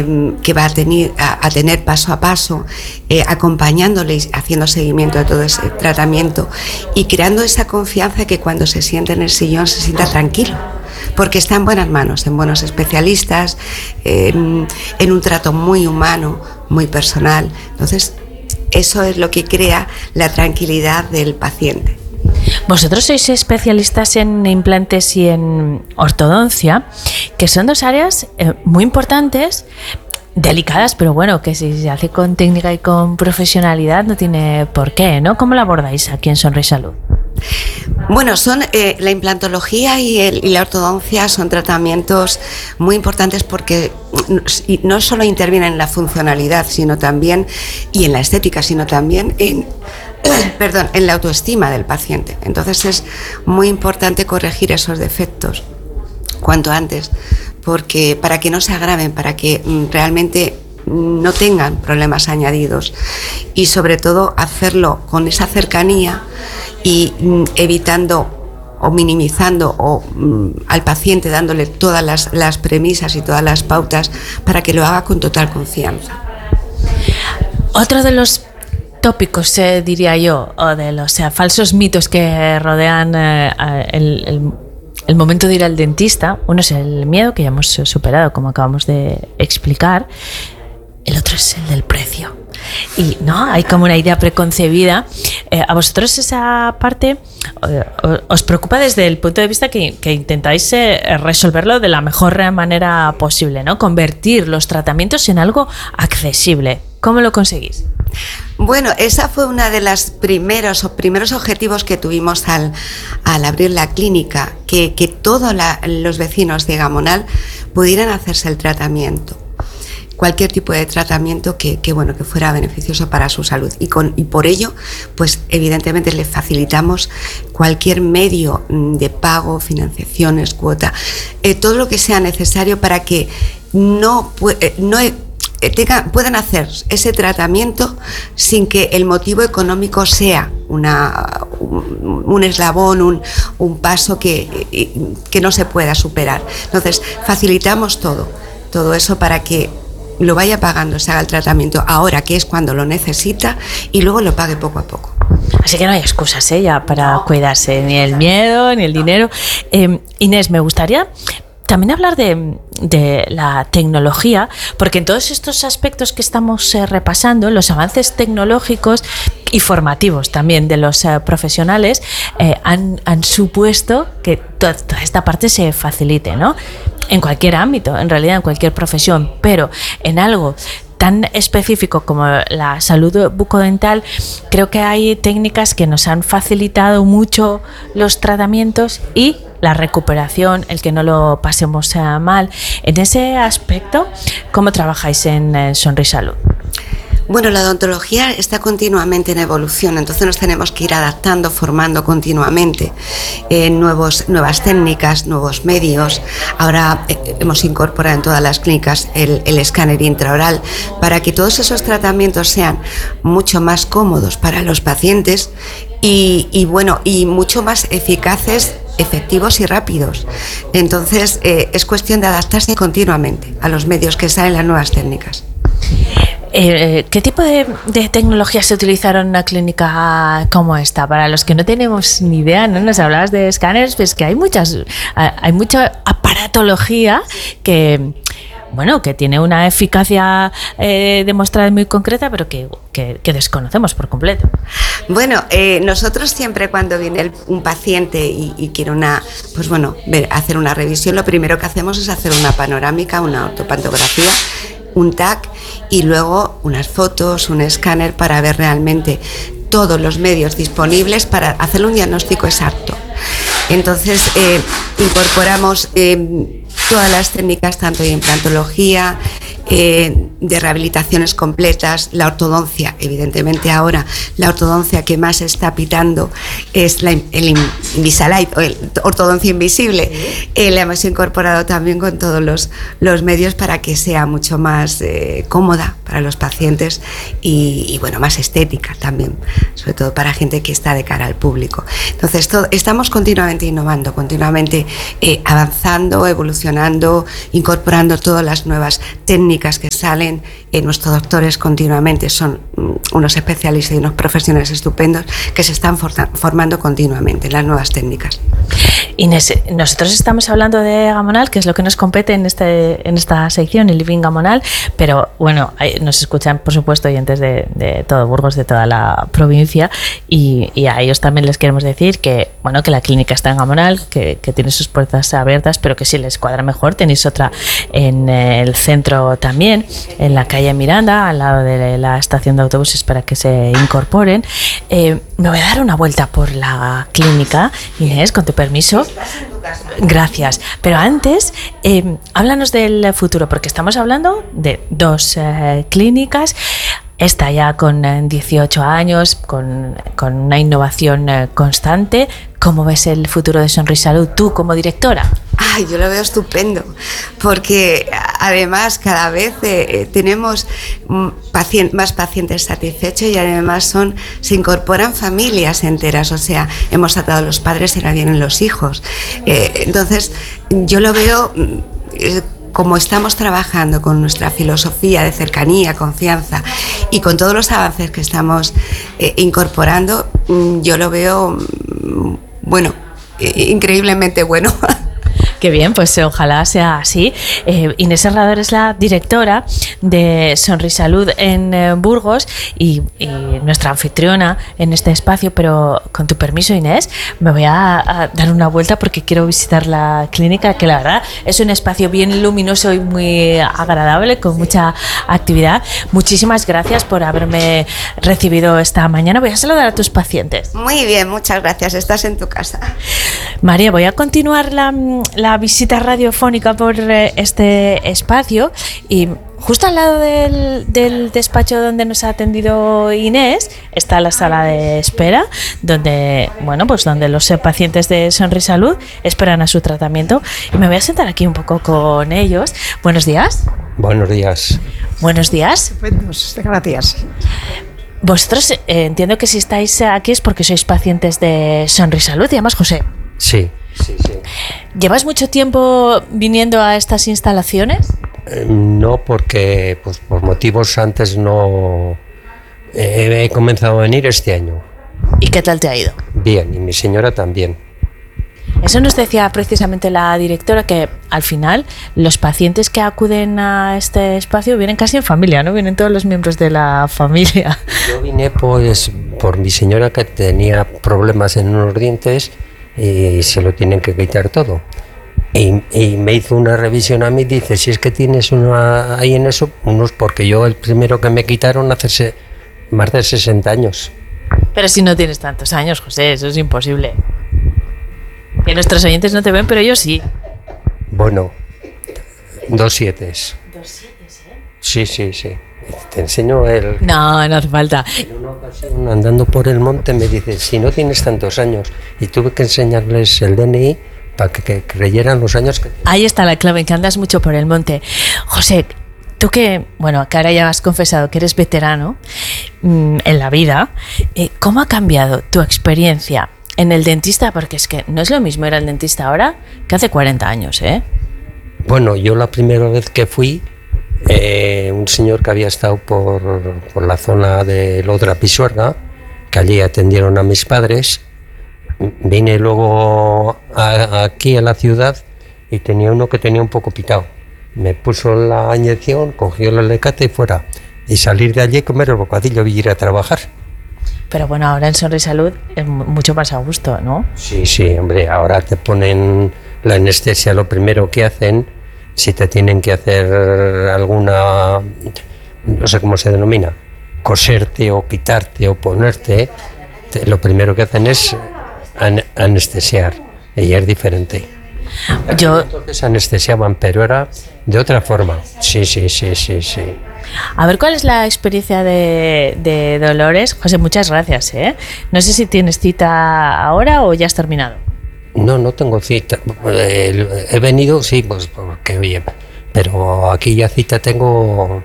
que va a tener paso a paso, acompañándole y haciendo seguimiento de todo ese tratamiento y creando esa confianza que cuando se siente en el sillón se sienta tranquilo, porque está en buenas manos, en buenos especialistas, en un trato muy humano, muy personal. Entonces, eso es lo que crea la tranquilidad del paciente. Vosotros sois especialistas en implantes y en ortodoncia, que son dos áreas muy importantes, delicadas, pero bueno, que si se hace con técnica y con profesionalidad no tiene por qué, ¿no? ¿Cómo lo abordáis aquí en Sonris Salud? Bueno, la implantología y la ortodoncia son tratamientos muy importantes porque no solo intervienen en la funcionalidad, sino también, y en la estética, sino también en la autoestima del paciente. Entonces es muy importante corregir esos defectos cuanto antes, porque para que no se agraven, para que realmente no tengan problemas añadidos, y sobre todo hacerlo con esa cercanía y evitando o minimizando al paciente, dándole todas las premisas y todas las pautas para que lo haga con total confianza. Otro de los tópicos, diría yo, o de los falsos mitos que rodean el momento de ir al dentista, uno es el miedo, que ya hemos superado, como acabamos de explicar. El otro es el del precio. Y no, hay como una idea preconcebida. ¿A vosotros esa parte os preocupa desde el punto de vista que intentáis resolverlo de la mejor manera posible, ¿no? Convertir los tratamientos en algo accesible. ¿Cómo lo conseguís? Bueno, esa fue una de las primeros objetivos que tuvimos al abrir la clínica, que todos los vecinos de Gamonal pudieran hacerse el tratamiento. Cualquier tipo de tratamiento que fuera beneficioso para su salud, y por ello, pues evidentemente le facilitamos cualquier medio de pago, financiaciones, cuota, todo lo que sea necesario para que puedan hacer ese tratamiento sin que el motivo económico sea un eslabón, un paso que no se pueda superar. Entonces, facilitamos todo eso para que lo vaya pagando, se haga el tratamiento ahora, que es cuando lo necesita, y luego lo pague poco a poco. Así que no hay excusas ya para cuidarse, ni el miedo, ni el dinero. Inés, me gustaría también hablar de la tecnología, porque en todos estos aspectos que estamos repasando, los avances tecnológicos y formativos también de los profesionales han supuesto que toda esta parte se facilite, ¿no? En cualquier ámbito, en realidad en cualquier profesión, pero en algo tan específico como la salud bucodental, creo que hay técnicas que nos han facilitado mucho los tratamientos y la recuperación, el que no lo pasemos mal. En ese aspecto, ¿cómo trabajáis en Sonris Salud? Bueno, la odontología está continuamente en evolución, entonces nos tenemos que ir adaptando, formando continuamente nuevas técnicas, nuevos medios. Ahora hemos incorporado en todas las clínicas el escáner intraoral para que todos esos tratamientos sean mucho más cómodos para los pacientes y mucho más eficaces, efectivos y rápidos. Entonces es cuestión de adaptarse continuamente a los medios que salen, las nuevas técnicas. ¿Qué tipo de tecnologías se utilizaron en una clínica como esta? Para los que no tenemos ni idea, ¿no? Nos hablabas de escáneres, pues que hay mucha aparatología que tiene una eficacia demostrada muy concreta, pero que desconocemos por completo. Bueno, nosotros siempre cuando viene un paciente y quiere hacer una revisión, lo primero que hacemos es hacer una panorámica, una ortopantografía, un TAC y luego unas fotos, un escáner para ver realmente todos los medios disponibles para hacer un diagnóstico exacto. Entonces incorporamos todas las técnicas, tanto de implantología, de rehabilitaciones completas, la ortodoncia. Evidentemente ahora la ortodoncia que más está pitando es el Invisalign, o el ortodoncia invisible. La hemos incorporado también con todos los medios para que sea mucho más cómoda para los pacientes y bueno, más estética también, sobre todo para gente que está de cara al público. Entonces estamos continuamente innovando, continuamente avanzando, evolucionando, incorporando todas las nuevas técnicas que salen. Nuestros doctores continuamente son unos especialistas y unos profesionales estupendos que se están formando continuamente en las nuevas técnicas. Inés, nosotros estamos hablando de Gamonal, que es lo que nos compete en esta sección, el Living Gamonal, pero bueno, nos escuchan por supuesto oyentes de todo Burgos, de toda la provincia, y a ellos también les queremos decir que bueno, que la clínica está en Gamonal, que tiene sus puertas abiertas, pero que si les cuadra mejor tenéis otra en el centro también, en la calle Miranda, al lado de la estación de autobuses, para que se incorporen. Me voy a dar una vuelta por la clínica, Inés, con tu permiso. Gracias. Pero antes, háblanos del futuro, porque estamos hablando de dos clínicas. Esta ya con 18 años, con una innovación constante. ¿Cómo ves el futuro de Sonrisalud tú como directora? Ay, yo lo veo estupendo, porque además cada vez tenemos más pacientes satisfechos y además se incorporan familias enteras, o sea, hemos tratado a los padres y ahora vienen los hijos. Entonces, yo lo veo... como estamos trabajando con nuestra filosofía de cercanía, confianza y con todos los avances que estamos incorporando, yo lo veo, bueno, increíblemente bueno. Qué bien, pues ojalá sea así. Inés Herrador es la directora de Sonrisalud en Burgos y nuestra anfitriona en este espacio, pero con tu permiso, Inés, me voy a dar una vuelta porque quiero visitar la clínica, que la verdad es un espacio bien luminoso y muy agradable, con mucha actividad. Muchísimas gracias por haberme recibido esta mañana. Voy a saludar a tus pacientes. Muy bien, muchas gracias. Estás en tu casa. María, voy a continuar la visita radiofónica por este espacio y justo al lado del despacho donde nos ha atendido Inés está la sala de espera donde los pacientes de Sonrisalud esperan a su tratamiento y me voy a sentar aquí un poco con ellos. Buenos días. Buenos días. Buenos días. Buenos, gracias. Vosotros entiendo que si estáis aquí es porque sois pacientes de Sonrisalud y además José. Sí. ¿Llevas mucho tiempo viniendo a estas instalaciones? No, porque pues, por motivos antes no he comenzado a venir este año. ¿Y qué tal te ha ido? Bien, y mi señora también. Eso nos decía precisamente la directora, que al final los pacientes que acuden a este espacio vienen casi en familia, ¿no? Vienen todos los miembros de la familia. Yo vine pues por mi señora, que tenía problemas en unos dientes y se lo tienen que quitar todo. Y me hizo una revisión a mí, dice, si es que tienes ahí en eso, unos, porque yo el primero que me quitaron hace más de 60 años. Pero si no tienes tantos años, José, eso es imposible. Que nuestros oyentes no te ven, pero yo sí. Bueno, 2 7. 2 7, ¿eh? Sí. Te enseño el... No hace falta. En una ocasión, andando por el monte, me dice, si no tienes tantos años, y tuve que enseñarles el DNI para que creyeran los años que... Ahí está la clave, que andas mucho por el monte. José, tú que ahora ya has confesado que eres veterano en la vida, ¿cómo ha cambiado tu experiencia en el dentista? Porque es que no es lo mismo ir al dentista ahora que hace 40 años, ¿eh? Bueno, yo la primera vez que fui, un señor que había estado por la zona de Lodra Pisuerga, que allí atendieron a mis padres, vine luego aquí a la ciudad y tenía uno que tenía un poco pitado. Me puso la inyección, cogió el alicate y fuera. Y salir de allí, comer el bocadillo y ir a trabajar. Pero bueno, ahora en Sonrisalud es mucho más a gusto, ¿no? Sí, hombre, ahora te ponen la anestesia, lo primero que hacen, si te tienen que hacer alguna, no sé cómo se denomina, coserte o quitarte o ponerte, lo primero que hacen es anestesiar, y es diferente. Entonces anestesiaban, pero era de otra forma. Sí. A ver, ¿cuál es la experiencia de Dolores? José, muchas gracias, ¿eh? No sé si tienes cita ahora o ya has terminado. No tengo cita. He venido, sí, pues porque oye, pero aquí ya cita tengo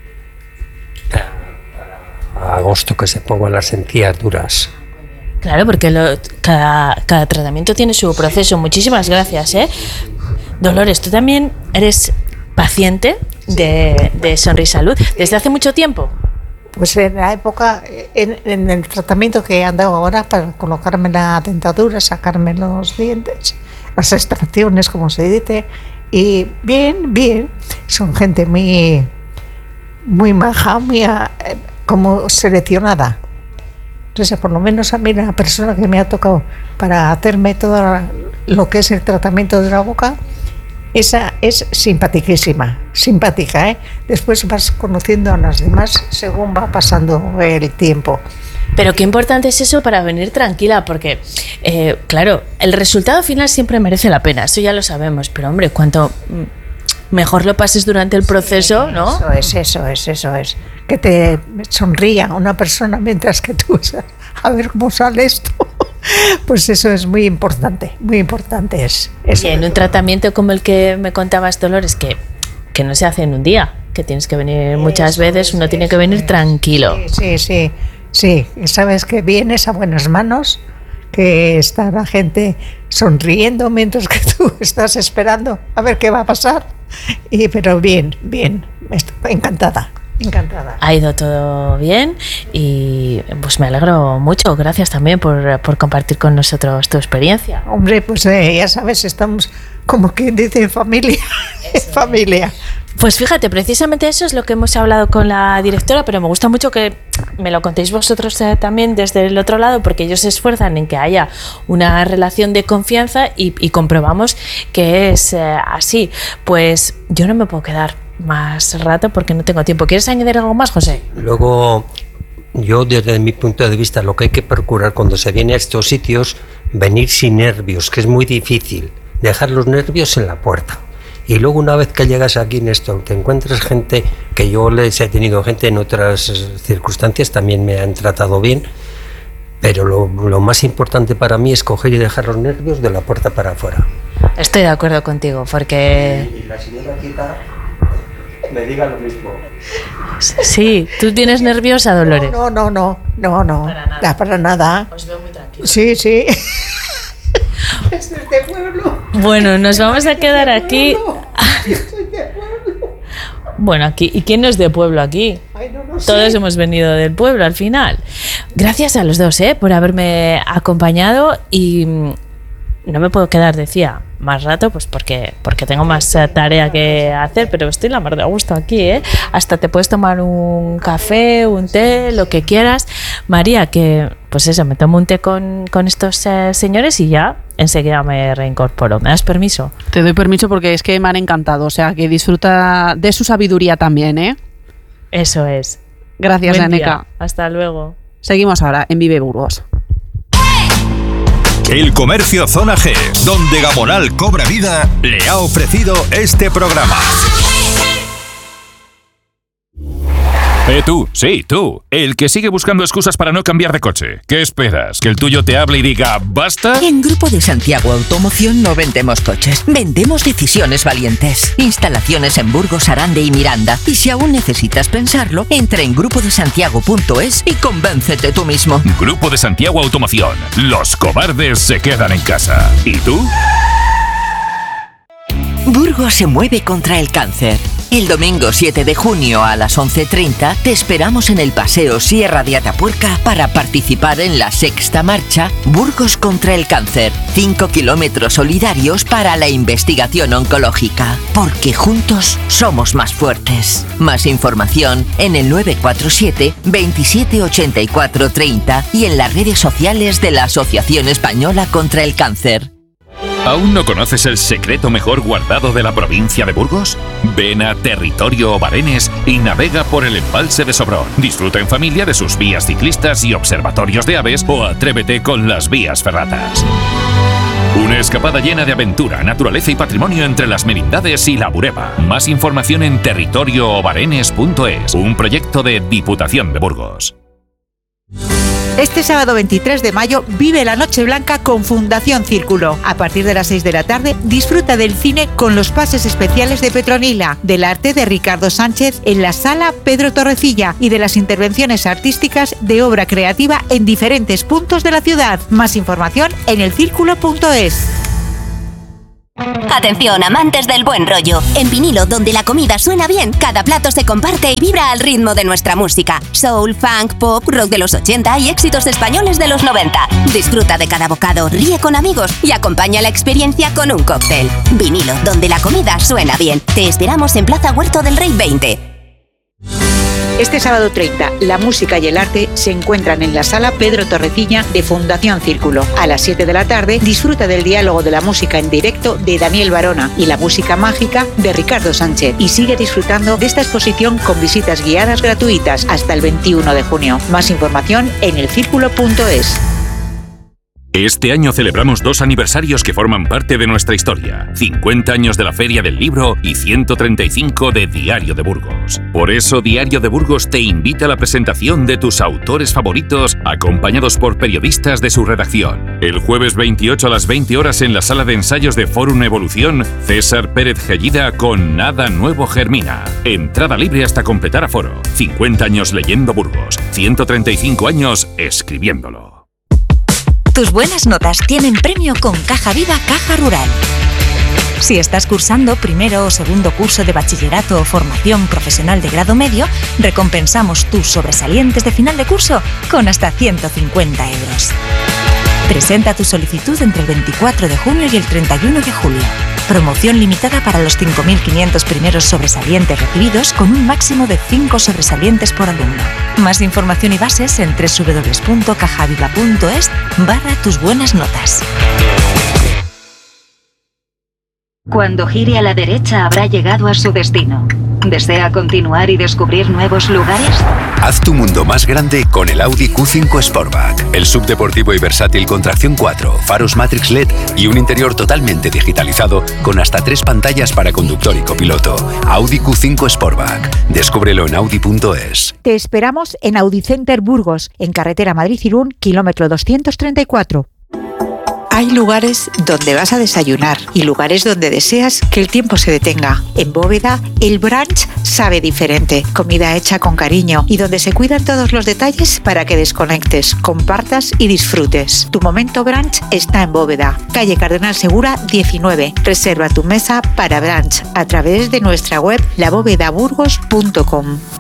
a agosto, que se pongan las encías duras. Claro, porque cada tratamiento tiene su proceso. Muchísimas gracias, ¿eh? Dolores, tú también eres paciente de Sonrisalud desde hace mucho tiempo. Pues en la época, en el tratamiento que he andado ahora para colocarme la dentadura, sacarme los dientes, las extracciones, como se dice, y bien, son gente muy maja, muy como seleccionada. Entonces, por lo menos a mí la persona que me ha tocado para hacerme todo lo que es el tratamiento de la boca, esa es simpática, ¿eh? Después vas conociendo a las demás según va pasando el tiempo. Pero qué importante es eso para venir tranquila, porque, claro, el resultado final siempre merece la pena, eso ya lo sabemos, pero hombre, cuanto mejor lo pases durante el proceso, sí, ¿no? Eso es. Que te sonría una persona mientras que tú a ver cómo sale esto. Pues eso es muy importante es. Y en un tratamiento como el que me contabas, Dolores, que no se hace en un día, que tienes que venir muchas veces, uno tiene que venir tranquilo. Sí, sabes que vienes a buenas manos, que está la gente sonriendo mientras que tú estás esperando a ver qué va a pasar, pero bien, estoy encantada. Ha ido todo bien y pues me alegro mucho. Gracias también por compartir con nosotros tu experiencia. Hombre, pues ya sabes, estamos como quien dice familia. Familia. Pues fíjate, precisamente eso es lo que hemos hablado con la directora, pero me gusta mucho que me lo contéis vosotros también desde el otro lado, porque ellos se esfuerzan en que haya una relación de confianza y comprobamos que es así. Pues yo no me puedo quedar más rato porque no tengo tiempo. ¿Quieres añadir algo más, José? Luego, yo desde mi punto de vista, lo que hay que procurar cuando se viene a estos sitios, venir sin nervios, que es muy difícil, dejar los nervios en la puerta. Y luego una vez que llegas aquí en esto, te encuentras gente, que yo les he tenido gente en otras circunstancias, también me han tratado bien, pero lo más importante para mí es coger y dejar los nervios de la puerta para afuera. Estoy de acuerdo contigo, porque... Y la señora Quita me diga lo mismo. Sí, ¿tú tienes nerviosa, Dolores? No. Para nada. Os veo muy tranquilo. Sí. Es de pueblo. Bueno, nos vamos a quedar aquí. Yo soy de pueblo. Bueno, aquí. ¿Y quién no es de pueblo aquí? Ay, no sé. Todos hemos venido del pueblo al final. Gracias a los dos, por haberme acompañado y no me puedo quedar, decía, más rato, pues porque tengo más tarea que hacer, pero estoy la mar de gusto aquí, Hasta te puedes tomar un café, un té, lo que quieras. María, que pues eso, me tomo un té con estos señores y ya enseguida me reincorporo. ¿Me das permiso? Te doy permiso porque es que me han encantado, o sea, que disfruta de su sabiduría también, Eso es. Gracias, Aneca. Hasta luego. Seguimos ahora en Vive Burgos. El Comercio Zona G, donde Gamonal cobra vida, le ha ofrecido este programa. Tú, sí, tú, el que sigue buscando excusas para no cambiar de coche. ¿Qué esperas? ¿Que el tuyo te hable y diga basta? En Grupo de Santiago Automoción no vendemos coches, vendemos decisiones valientes. Instalaciones en Burgos, Arande y Miranda. Y si aún necesitas pensarlo, entra en grupodesantiago.es y convéncete tú mismo. Grupo de Santiago Automoción. Los cobardes se quedan en casa. ¿Y tú? Burgos se mueve contra el cáncer. El domingo 7 de junio a las 11:30 te esperamos en el Paseo Sierra de Atapuerca para participar en la sexta marcha Burgos contra el cáncer. 5 kilómetros solidarios para la investigación oncológica. Porque juntos somos más fuertes. Más información en el 947 27 84 30 y en las redes sociales de la Asociación Española contra el Cáncer. ¿Aún no conoces el secreto mejor guardado de la provincia de Burgos? Ven a Territorio Obarenes y navega por el embalse de Sobrón. Disfruta en familia de sus vías ciclistas y observatorios de aves o atrévete con las vías ferratas. Una escapada llena de aventura, naturaleza y patrimonio entre las Merindades y la Bureba. Más información en territorioobarenes.es, un proyecto de Diputación de Burgos. Este sábado 23 de mayo vive la Noche Blanca con Fundación Círculo. A partir de las 6 de la tarde disfruta del cine con los pases especiales de Petronila, del arte de Ricardo Sánchez en la Sala Pedro Torrecilla y de las intervenciones artísticas de obra creativa en diferentes puntos de la ciudad. Más información en elcírculo.es. Atención, amantes del buen rollo. En vinilo, donde la comida suena bien, cada plato se comparte y vibra al ritmo de nuestra música. Soul, funk, pop, rock de los 80 y éxitos españoles de los 90. Disfruta de cada bocado, ríe con amigos y acompaña la experiencia con un cóctel. Vinilo, donde la comida suena bien. Te esperamos en Plaza Huerto del Rey 20. Este sábado 30, la música y el arte se encuentran en la Sala Pedro Torrecilla de Fundación Círculo. A las 7 de la tarde, disfruta del diálogo de la música en directo de Daniel Barona y la música mágica de Ricardo Sánchez. Y sigue disfrutando de esta exposición con visitas guiadas gratuitas hasta el 21 de junio. Más información en elcírculo.es. Este año celebramos 2 aniversarios que forman parte de nuestra historia. 50 años de la Feria del Libro y 135 de Diario de Burgos. Por eso Diario de Burgos te invita a la presentación de tus autores favoritos, acompañados por periodistas de su redacción. El jueves 28 a las 20 horas en la sala de ensayos de Fórum Evolución, César Pérez Gellida con Nada Nuevo Germina. Entrada libre hasta completar aforo. 50 años leyendo Burgos. 135 años escribiéndolo. Tus buenas notas tienen premio con Caja Viva Caja Rural. Si estás cursando primero o segundo curso de bachillerato o formación profesional de grado medio, recompensamos tus sobresalientes de final de curso con hasta 150 euros. Presenta tu solicitud entre el 24 de junio y el 31 de julio. Promoción limitada para los 5.500 primeros sobresalientes recibidos con un máximo de 5 sobresalientes por alumno. Más información y bases en www.cajaviva.es/tus buenas notas. Cuando gire a la derecha habrá llegado a su destino. ¿Desea continuar y descubrir nuevos lugares? Haz tu mundo más grande con el Audi Q5 Sportback. El subdeportivo y versátil con tracción 4, faros Matrix LED y un interior totalmente digitalizado con hasta 3 pantallas para conductor y copiloto. Audi Q5 Sportback. Descúbrelo en Audi.es. Te esperamos en Audi Center Burgos, en carretera Madrid-Irún, kilómetro 234. Hay lugares donde vas a desayunar y lugares donde deseas que el tiempo se detenga. En Bóveda, el brunch sabe diferente. Comida hecha con cariño y donde se cuidan todos los detalles para que desconectes, compartas y disfrutes. Tu momento brunch está en Bóveda, calle Cardenal Segura 19. Reserva tu mesa para brunch a través de nuestra web labovedaburgos.com.